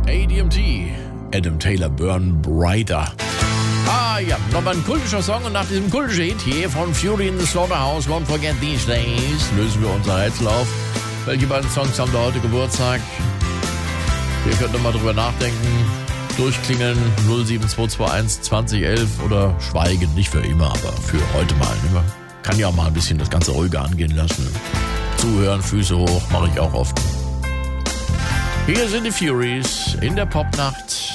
ADMT, Adam Taylor, Burn Brighter. Ah ja, nochmal ein kultischer Song und nach diesem kultischen Hit hier von Fury in the Slaughterhouse, Won't Forget These Days, lösen wir unser Rätsel auf. Welche beiden Songs haben da heute Geburtstag? Ihr könnt nochmal drüber nachdenken. Durchklingeln 07221 2011 oder schweigen, nicht für immer, aber für heute mal. Man kann ja auch mal ein bisschen das Ganze ruhiger angehen lassen. Zuhören, Füße hoch, mache ich auch oft. Hier sind die Furies in der Popnacht.